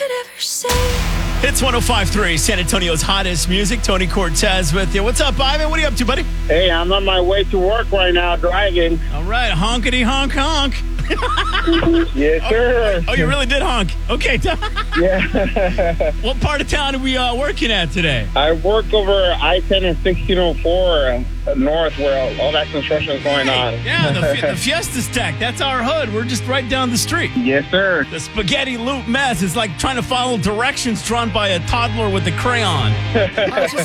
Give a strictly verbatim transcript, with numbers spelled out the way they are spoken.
could ever say. It's one oh five point three, San Antonio's hottest music. Tony Cortez with you. What's up, Ivan? What are you up to, buddy? Hey, I'm on my way to work right now, driving. All right, honkity honk honk. Yes, sir. Oh, you really did honk. Okay. Yeah. What part of town are we uh, working at today? I work over I ten and sixteen oh four uh, north where all, all that construction is going on. Yeah, the, the Fiesta Stack. That's our hood. We're just right down the street. Yes, sir. The spaghetti loop mess is like trying to follow directions drawn by a toddler with a crayon. I just